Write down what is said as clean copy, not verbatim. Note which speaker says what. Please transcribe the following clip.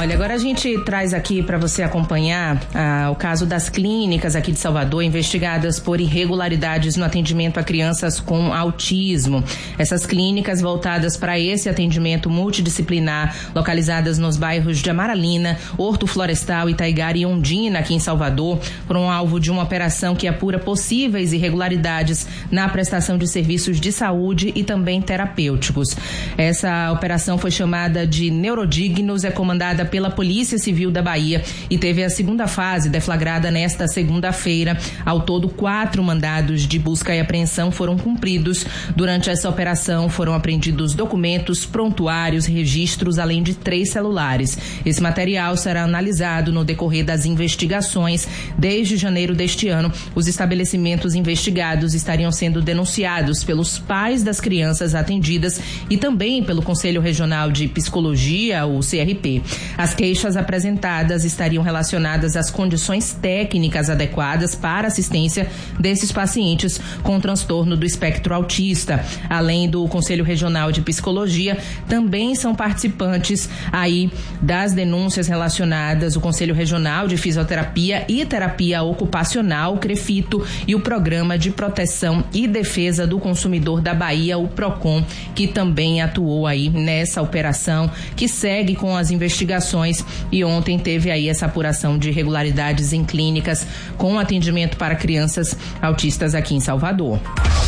Speaker 1: Olha, agora a gente traz aqui para você acompanhar o caso das clínicas aqui de Salvador investigadas por irregularidades no atendimento a crianças com autismo. Essas clínicas voltadas para esse atendimento multidisciplinar, localizadas nos bairros de Amaralina, Horto Florestal, Itaigara e Ondina, aqui em Salvador, foram alvo de uma operação que apura possíveis irregularidades na prestação de serviços de saúde e também terapêuticos. Essa operação foi chamada de Neurodignos, é comandada pela Polícia Civil da Bahia e teve a segunda fase deflagrada nesta segunda-feira. Ao todo, 4 mandados de busca e apreensão foram cumpridos. Durante essa operação foram apreendidos documentos, prontuários, registros, além de 3 celulares. Esse material será analisado no decorrer das investigações. Desde janeiro deste ano, os estabelecimentos investigados estariam sendo denunciados pelos pais das crianças atendidas e também pelo Conselho Regional de Psicologia, o CRP. As queixas apresentadas estariam relacionadas às condições técnicas adequadas para assistência desses pacientes com transtorno do espectro autista. Além do Conselho Regional de Psicologia, também são participantes aí das denúncias relacionadas o Conselho Regional de Fisioterapia e Terapia Ocupacional, CREFITO, e o Programa de Proteção e Defesa do Consumidor da Bahia, o PROCON, que também atuou aí nessa operação, que segue com as investigações, e ontem teve aí essa apuração de irregularidades em clínicas com atendimento para crianças autistas aqui em Salvador.